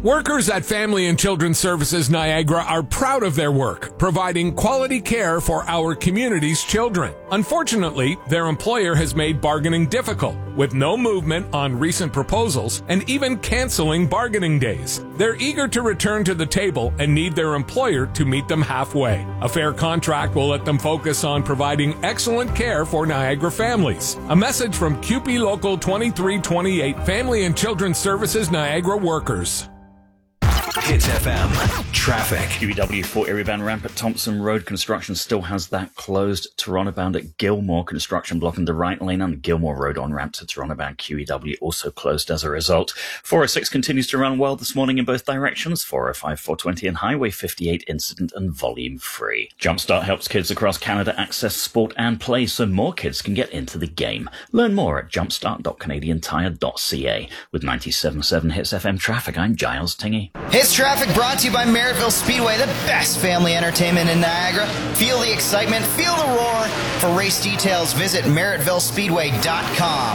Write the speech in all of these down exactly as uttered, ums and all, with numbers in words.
Workers at Family and Children's Services Niagara are proud of their work, providing quality care for our community's children. Unfortunately, their employer has made bargaining difficult, with no movement on recent proposals and even canceling bargaining days. They're eager to return to the table and need their employer to meet them halfway. A fair contract will let them focus on providing excellent care for Niagara families. A message from C U P E Local twenty-three twenty-eight, Family and Children's Services Niagara workers. Hits F M traffic. Q E W four area van ramp at Thompson Road. Construction still has that closed. Toronto bound at Gilmore. Construction blocking the right lane on Gilmore Road on ramp to Toronto bound Q E W also closed as a result. four oh six continues to run well this morning in both directions. four oh five, four twenty and Highway fifty-eight incident and volume free. Jumpstart helps kids across Canada access sport and play so more kids can get into the game. Learn more at jumpstart dot canadian tire dot c a. With ninety-seven point seven Hits F M traffic, I'm Giles Tingy. Hits traffic brought to you by Merrittville Speedway, the best family entertainment in Niagara. Feel the excitement, feel the roar. For race details, visit merrittville speedway dot com.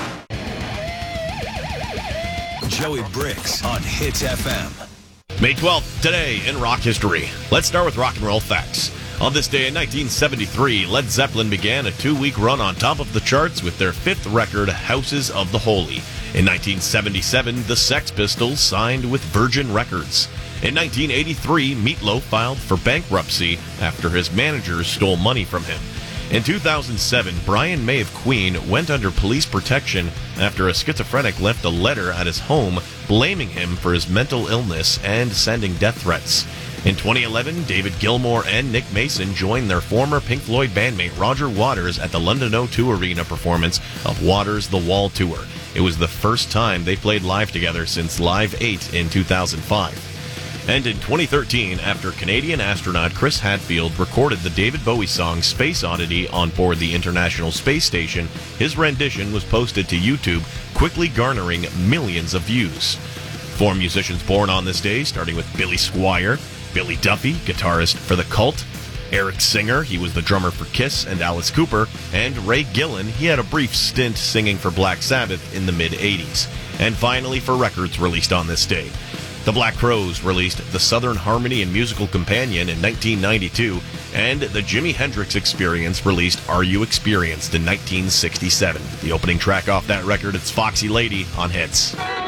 Joey Bricks on Hits F M. May twelfth, today in rock history. Let's start with rock and roll facts. On this day in nineteen seventy-three, Led Zeppelin began a two-week run on top of the charts with their fifth record, Houses of the Holy. In nineteen seventy-seven, the Sex Pistols signed with Virgin Records. In nineteen eighty-three, Meat Loaf filed for bankruptcy after his managers stole money from him. In two thousand seven, Brian May of Queen went under police protection after a schizophrenic left a letter at his home blaming him for his mental illness and sending death threats. In twenty eleven, David Gilmour and Nick Mason joined their former Pink Floyd bandmate Roger Waters at the London O two Arena performance of Waters' The Wall Tour. It was the first time they played live together since Live eight in two thousand five. And in twenty thirteen, after Canadian astronaut Chris Hadfield recorded the David Bowie song Space Oddity on board the International Space Station, his rendition was posted to YouTube, quickly garnering millions of views. Four musicians born on this day, starting with Billy Squier, Billy Duffy, guitarist for The Cult, Eric Singer, he was the drummer for Kiss and Alice Cooper, and Ray Gillen, he had a brief stint singing for Black Sabbath in the mid-eighties. And finally, for records released on this day. The Black Crowes released The Southern Harmony and Musical Companion in nineteen ninety-two, and the Jimi Hendrix Experience released Are You Experienced in nineteen sixty-seven. The opening track off that record, it's Foxy Lady on Hits.